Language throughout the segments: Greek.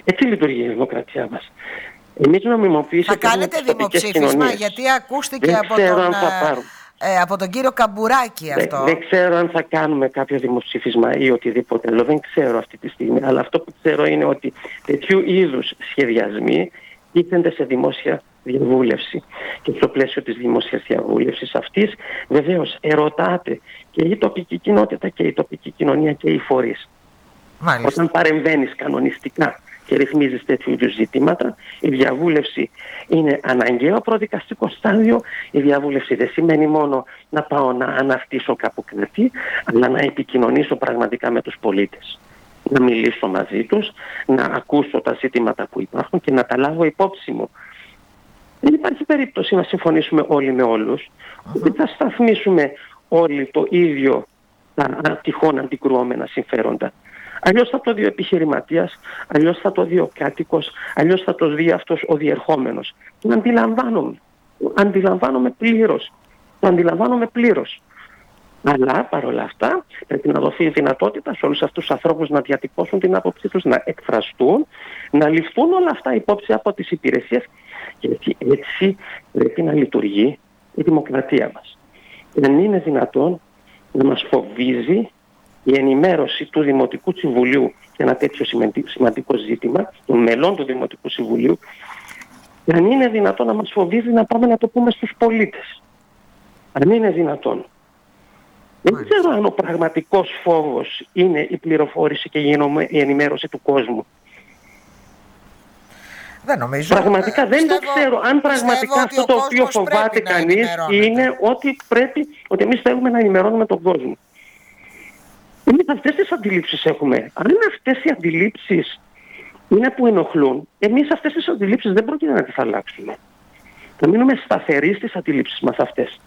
Έτσι λειτουργεί η δημοκρατία μας. Εμείς νομιμοποιήσουμε. Θα κάνετε δημοψήφισμα, γιατί ακούστηκε από τον κύριο Καμπουράκη αυτό. Δεν ξέρω αν θα κάνουμε κάποιο δημοψήφισμα ή οτιδήποτε άλλο. Δεν ξέρω αυτή τη στιγμή. Αλλά αυτό που ξέρω είναι ότι τέτοιου είδους σχεδιασμοί τίθενται σε δημόσια διαβούλευση. Και στο πλαίσιο της δημόσιας διαβούλευσης αυτής, βεβαίως ερωτάται και η τοπική κοινότητα και η τοπική κοινωνία και οι φορείς. Μάλιστα. Όταν παρεμβαίνεις κανονιστικά και ρυθμίζεις τέτοιου είδους ζητήματα, η διαβούλευση είναι αναγκαίο προδικαστικό στάδιο. Η διαβούλευση δεν σημαίνει μόνο να πάω να αναρτήσω κάπου κάτι, αλλά να επικοινωνήσω πραγματικά με τους πολίτες. Να μιλήσω μαζί τους, να ακούσω τα ζητήματα που υπάρχουν και να τα λάβω υπόψη μου. Δεν υπάρχει περίπτωση να συμφωνήσουμε όλοι με όλους. Δεν θα σταθμίσουμε όλοι το ίδιο τα τυχόν αντικρουόμενα συμφέροντα. Αλλιώς θα το δει ο επιχειρηματίας, αλλιώς θα το δει ο κάτοικος, αλλιώς θα το δει αυτός ο διερχόμενος. Το αντιλαμβάνομαι πλήρως. Αλλά παρόλα αυτά πρέπει να δοθεί η δυνατότητα σε όλους αυτούς τους ανθρώπους να διατυπώσουν την άποψή τους, να εκφραστούν, να ληφθούν όλα αυτά υπόψη από τις υπηρεσίες, γιατί έτσι πρέπει να λειτουργεί η δημοκρατία μας. Δεν είναι δυνατόν να μας φοβίζει η ενημέρωση του Δημοτικού Συμβουλίου για ένα τέτοιο σημαντικό ζήτημα, των μελών του Δημοτικού Συμβουλίου, αν είναι δυνατόν να μας φοβίζει να πάμε να το πούμε στους πολίτες. Αν είναι δυνατόν. Δεν ξέρω αν ο πραγματικός φόβος είναι η πληροφόρηση και η ενημέρωση του κόσμου. Δεν νομίζω. Πραγματικά δεν το ξέρω. Αν πραγματικά αυτό το οποίο φοβάται κανείς είναι ότι εμείς θέλουμε να ενημερώνουμε τον κόσμο. Εμείς αυτές τις αντιλήψεις έχουμε. Αν αυτές οι αντιλήψεις είναι που ενοχλούν, εμείς αυτές τις αντιλήψεις δεν πρόκειται να τις αλλάξουμε. Θα μείνουμε σταθεροί στις αντιλήψεις μας αυτές.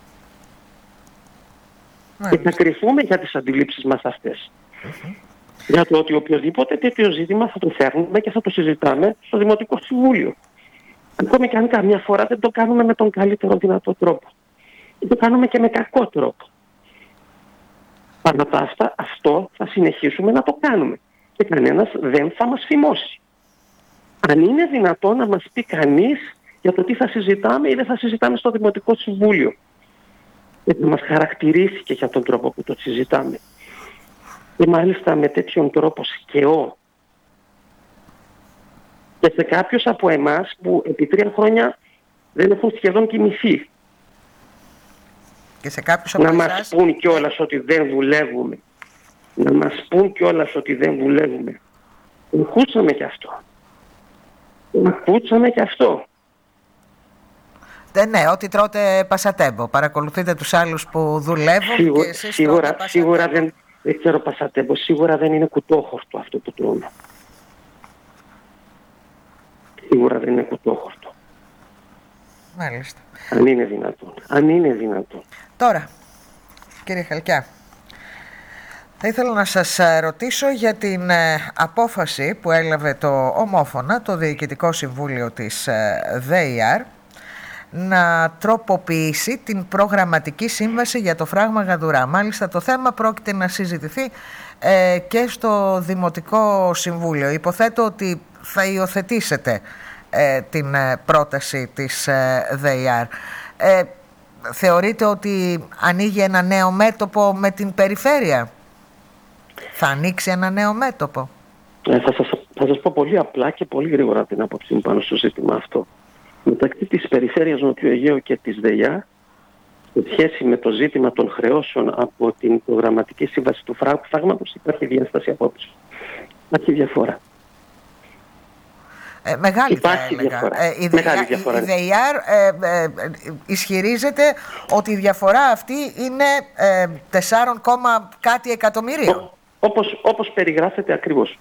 Και θα κρυφούμε για τις αντιλήψεις μας αυτές. Για το ότι οποιοδήποτε τέτοιο ζήτημα θα το φέρνουμε και θα το συζητάμε στο Δημοτικό Συμβούλιο. Ακόμη και αν καμιά φορά δεν το κάνουμε με τον καλύτερο δυνατό τρόπο. Ή το κάνουμε και με κακό τρόπο. Παρά τα αυτά, αυτό θα συνεχίσουμε να το κάνουμε. Και κανένας δεν θα μας φημώσει. Αν είναι δυνατόν να μας πει κανείς για το τι θα συζητάμε ή δεν θα συζητάμε στο Δημοτικό Συμβούλιο. Και να μας χαρακτηρίσει και για τον τρόπο που το συζητάμε. Και μάλιστα με τέτοιον τρόπο σκαιό. Και σε κάποιους από εμάς που επί 3 χρόνια δεν έχουν σχεδόν κοιμηθεί. Και σε κάποιους από να μας πούν κιόλας ότι δεν δουλεύουμε. Ακούσαμε κι αυτό. Ναι, ό,τι τρώτε πασατέμπο. Παρακολουθείτε τους άλλους που δουλεύουν και εσείς σίγουρα δεν ξέρω πασατέμπο. Σίγουρα δεν είναι κουτόχορτο αυτό που τρώμε. Σίγουρα δεν είναι κουτόχορτο. Μάλιστα. Αν είναι δυνατόν. Τώρα, κύριε Χαλκιά, θα ήθελα να σας ρωτήσω για την απόφαση που έλαβε ομόφωνα το Διοικητικό Συμβούλιο της ΔΕΙΑΡ να τροποποιήσει την προγραμματική σύμβαση για το φράγμα Γαδουρά. Μάλιστα το θέμα πρόκειται να συζητηθεί και στο Δημοτικό Συμβούλιο. Υποθέτω ότι θα υιοθετήσετε την πρόταση της ΔΕΙΑΡ. Θεωρείτε ότι ανοίγει ένα νέο μέτωπο με την περιφέρεια? Θα ανοίξει ένα νέο μέτωπο? Θα σας πω πολύ απλά και πολύ γρήγορα την άποψή μου πάνω στο ζήτημα αυτό. Μεταξύ της Περιφέρειας Νοτιού Αιγαίου και της ΔΕΙΑΡ, σε σχέση με το ζήτημα των χρεώσεων από την προγραμματική σύμβαση του φράγματος, υπάρχει διάσταση απόψεων. Υπάρχει διαφορά. Μεγάλη διαφορά. Η ΔΕΙΑΡ ισχυρίζεται ότι η διαφορά αυτή είναι 4, κάτι εκατομμυρίων. Όπως περιγράφεται ακριβώς.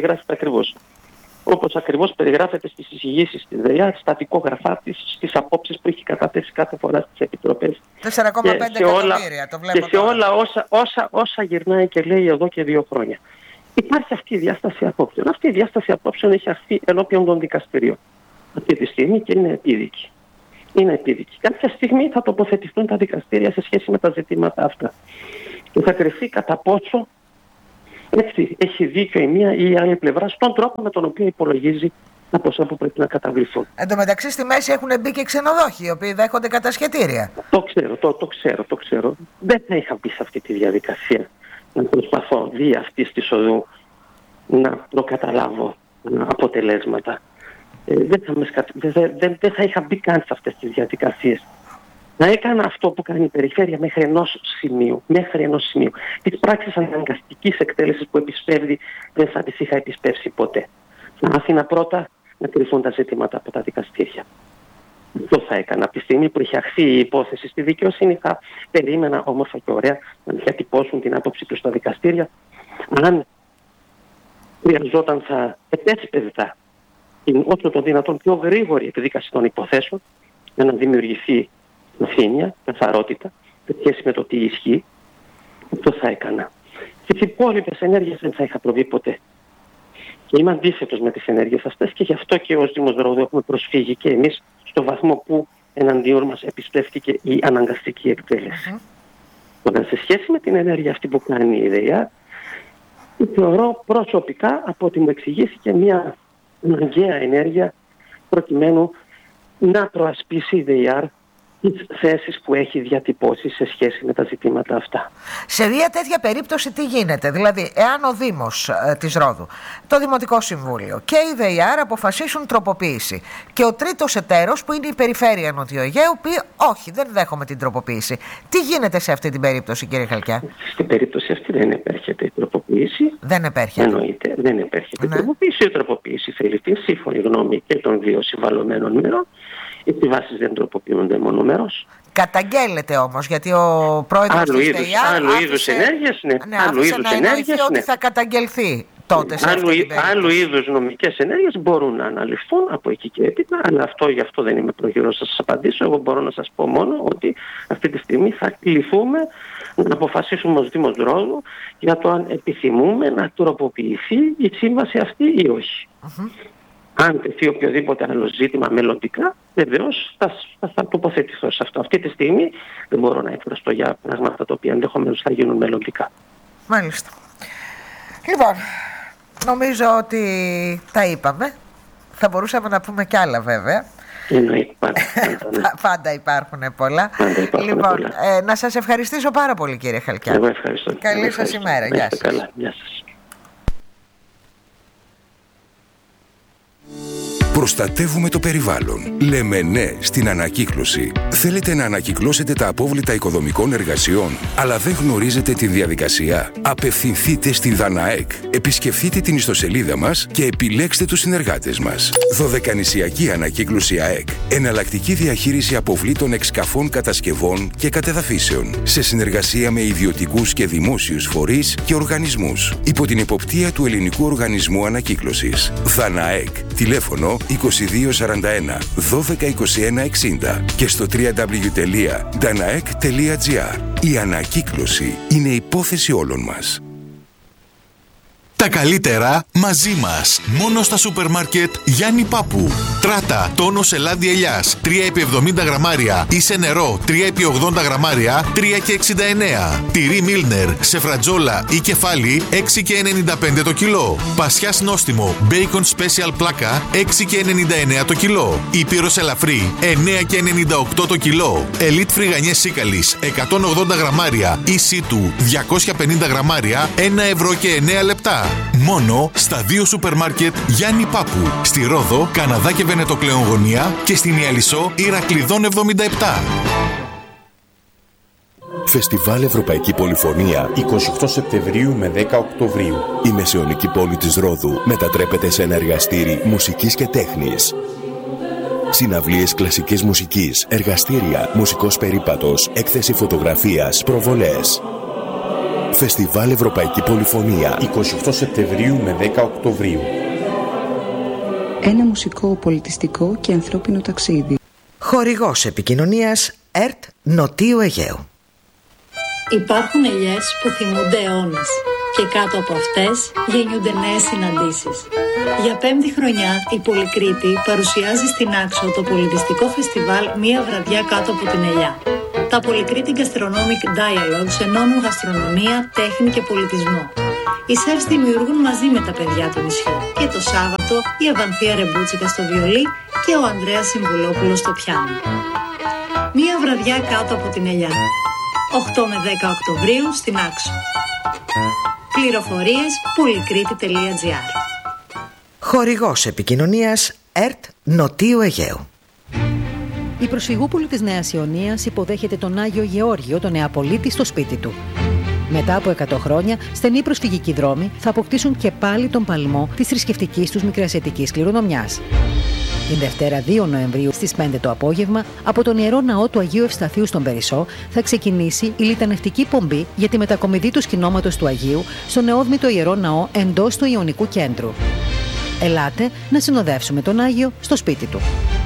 Όπως ακριβώς περιγράφεται στις εισηγήσεις της ΔΕΙΑΡ, στα τυπόγραφά της, στις απόψεις που έχει καταθέσει κάθε φορά στις επιτροπές. 4,5 εκατομμύρια, το βλέπω. Και σε όλα όσα γυρνάει και λέει εδώ και 2 χρόνια. Υπάρχει αυτή η διάσταση απόψεων. Αυτή η διάσταση απόψεων έχει αρθεί ενώπιον των δικαστηρίων αυτή τη στιγμή και είναι επίδικη. Κάποια στιγμή θα τοποθετηθούν τα δικαστήρια σε σχέση με τα ζητήματα αυτά. Και θα κρυφτεί κατά πόσο Έτσι, έχει δίκιο η μία ή η άλλη πλευρά στον τρόπο με τον οποίο υπολογίζει τα ποσά που πρέπει να καταβληθούν. Εν τω μεταξύ, στη μέση έχουν μπει και ξενοδόχοι, οι οποίοι δέχονται κατασχετήρια. Το ξέρω. Δεν θα είχα μπει σε αυτή τη διαδικασία να προσπαθώ δι' αυτής της οδού να προκαταλάβω αποτελέσματα. Δεν θα είχα μπει καν σε αυτές τις διαδικασίες. Να έκανα αυτό που κάνει η περιφέρεια μέχρι ενός σημείου. Τις πράξεις αναγκαστικής εκτέλεσης που επισπεύδει δεν θα τις είχα επισπεύσει ποτέ. Να άφηνα πρώτα να κρυφούν τα ζητήματα από τα δικαστήρια. Αυτό θα έκανα. Από τη στιγμή που είχε αχθεί η υπόθεση στη δικαιοσύνη, θα περίμενα όμορφα και ωραία να διατυπώσουν την άποψη τους στα δικαστήρια. Αν χρειαζόταν, θα επέσπευδα την όσο το δυνατόν πιο γρήγορη εκδίκαση των υποθέσεων για να δημιουργηθεί ευθύνια, καθαρότητα σε σχέση με το τι ισχύει. Αυτό θα έκανα. Στις υπόλοιπες ενέργειες δεν θα είχα προβεί ποτέ. Και είμαι αντίθετος με τις ενέργειες αυτές και γι' αυτό και ως Δήμος Ρόδου έχουμε προσφύγει και εμείς στο βαθμό που εναντίον μας επισπεύτηκε η αναγκαστική εκτέλεση. Όταν σε σχέση με την ενέργεια αυτή που κάνει η ΔΕΙΑ, θεωρώ προσωπικά, από ό,τι μου εξηγήθηκε, μια αναγκαία ενέργεια προκειμένου να προασπίσει η ΔΕΙΑ τις θέσεις που έχει διατυπώσει σε σχέση με τα ζητήματα αυτά. Σε μια τέτοια περίπτωση τι γίνεται? Δηλαδή, εάν ο Δήμος της Ρόδου, το Δημοτικό Συμβούλιο και η ΔΕΙΑΡ αποφασίσουν τροποποίηση και ο τρίτος εταίρος που είναι η Περιφέρεια Νότιο Αιγαίου πει όχι, δεν δέχομαι την τροποποίηση, τι γίνεται σε αυτή την περίπτωση, κύριε Χαλκιά? Στην περίπτωση αυτή δεν επέρχεται η τροποποίηση. Δεν επέρχεται. Εννοείται, δεν επέρχεται η τροποποίηση. Η τροποποίηση θέλει την σύμφωνη γνώμη και των δύο συμβαλωμένων μερών. Οι επιβάσεις δεν τροποποιούνται μονομερός. Καταγγέλλεται όμως, γιατί ο πρόεδρος της ΔΕΙΑΡ άλλου είδους ενέργειες, άφησε να εννοηθεί ότι θα καταγγελθεί τότε σε αυτή την περίπτωση. Άλλου είδους νομικές ενέργειες μπορούν να αναλυφθούν από εκεί και έπειτα, αλλά γι' αυτό δεν είμαι προχειρός να σας απαντήσω. Εγώ μπορώ να σας πω μόνο ότι αυτή τη στιγμή θα κληθούμε να αποφασίσουμε ως Δήμος Ρόδου για το αν επιθυμούμε να τροποποιηθεί η σύμβαση αυτή ή όχι. Αν τεθεί οποιοδήποτε άλλο ζήτημα μελλοντικά, βεβαίως θα τοποθετηθώ σε αυτό. Αυτή τη στιγμή δεν μπορώ να εκφραστώ για πράγματα τα οποία ενδεχομένως θα γίνουν μελλοντικά. Μάλιστα. Λοιπόν, νομίζω ότι τα είπαμε. Θα μπορούσαμε να πούμε κι άλλα βέβαια. Εννοείται, πάντα υπάρχουν πολλά. Λοιπόν, να σας ευχαριστήσω πάρα πολύ, κύριε Χαλκιά. Εγώ ευχαριστώ. Καλή σας ημέρα. Γεια σας. Καλά. Γεια σας. Προστατεύουμε το περιβάλλον. Λέμε ναι στην ανακύκλωση. Θέλετε να ανακυκλώσετε τα απόβλητα οικοδομικών εργασιών, αλλά δεν γνωρίζετε τη διαδικασία? Απευθυνθείτε στη ΔΑΝΑΕΚ. Επισκεφτείτε την ιστοσελίδα μας και επιλέξτε τους συνεργάτες μας. Δωδεκανησιακή Ανακύκλωση ΑΕΚ. Εναλλακτική διαχείριση αποβλήτων εξκαφών, κατασκευών και κατεδαφίσεων. Σε συνεργασία με ιδιωτικούς και δημόσιους φορείς και οργανισμούς. Υπό την εποπτεία του Ελληνικού Οργανισμού Ανακύκλωσης. ΔΑΝΑΕΚ. Τηλέφωνο 2241 12 21 60 και στο www.danaek.gr. Η ανακύκλωση είναι υπόθεση όλων μας. Τα καλύτερα μαζί μας. Μόνο στα σούπερ μάρκετ Γιάννη Πάπου. Τράτα, τόνος ελάντι ελιάς 3x70 γραμμάρια ή σε νερό 3x80 γραμμάρια 3,69. Τυρί Μίλνερ σε φρατζόλα ή κεφάλι 6,95 το κιλό. Πασιάς νόστιμο Bacon Special πλάκα 6,99 το κιλό. Ήπειρος ελαφρύ 9,98 το κιλό. Elite φρυγανιές σίκαλης 180 γραμμάρια ή σίτου 250 γραμμάρια 1,09 λεπτά. Μόνο στα δύο σούπερ μάρκετ Γιάννη Πάπου. Στη Ρόδο, Καναδά και Βενετοκλέον γωνία και στην Ιαλισσό Ηρακλειδών 77. Φεστιβάλ Ευρωπαϊκή Πολυφωνία 28 Σεπτεμβρίου με 10 Οκτωβρίου. Η μεσαιωνική πόλη της Ρόδου μετατρέπεται σε ένα εργαστήρι μουσικής και τέχνης. Συναυλίες κλασικής μουσικής, εργαστήρια, μουσικός περίπατος, έκθεση φωτογραφίας, προβολές. Φεστιβάλ Ευρωπαϊκή Πολυφωνία 28 Σεπτεμβρίου με 10 Οκτωβρίου. Ένα μουσικό, πολιτιστικό και ανθρώπινο ταξίδι. Χορηγός επικοινωνίας ΕΡΤ Νοτίου Αιγαίου. Υπάρχουν ελιές που θυμούνται αιώνες και κάτω από αυτές γεννιούνται νέες συναντήσεις. Για 5η χρονιά η Πολυκρήτη παρουσιάζει στην Άξο το πολιτιστικό φεστιβάλ «Μία βραδιά κάτω από την ελιά». Τα Πολυκρήτη Gastronomic Dialogues ενώνουν γαστρονομία, τέχνη και πολιτισμό. Οι σεφς δημιουργούν μαζί με τα παιδιά του νησιού. Και το Σάββατο η Αβανθία Ρεμπούτσικα στο βιολί και ο Ανδρέας Συμβουλόπουλος στο πιάνο. Μία βραδιά κάτω από την ελιά. 8 με 10 Οκτωβρίου στην Άξο. Πληροφορίες polykriti.gr. Χορηγός επικοινωνίας ΕΡΤ Νοτίου Αιγαίου. Η προσφυγούπολη της Νέας Ιωνίας υποδέχεται τον Άγιο Γεώργιο, τον Νεαπολίτη, στο σπίτι του. Μετά από 100 χρόνια, στενοί προσφυγικοί δρόμοι θα αποκτήσουν και πάλι τον παλμό της θρησκευτικής τους μικρασιατικής κληρονομιάς. Την Δευτέρα 2 Νοεμβρίου στις 5 το απόγευμα, από τον Ιερό Ναό του Αγίου Ευσταθείου στον Περισσό, θα ξεκινήσει η λιτανευτική πομπή για τη μετακομιδή του σκηνώματος του Αγίου στο νεόδμητο Ιερό Ναό εντός του Ιωνικού Κέντρου. Ελάτε να συνοδεύσουμε τον Άγιο στο σπίτι του.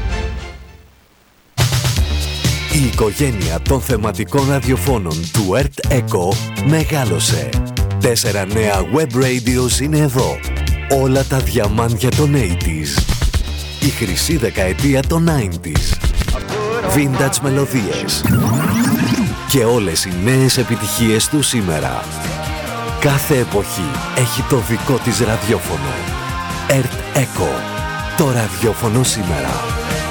Η οικογένεια των θεματικών ραδιοφώνων του ΕΡΤ ΕΚΟ μεγάλωσε. 4 νέα web radios είναι εδώ. Όλα τα διαμάντια των 80s. Η χρυσή δεκαετία των 90s. Vintage μελωδίες. Και όλες οι νέες επιτυχίες του σήμερα. Κάθε εποχή έχει το δικό της ραδιόφωνο. ΕΡΤ ΕΚΟ. Το ραδιόφωνο σήμερα.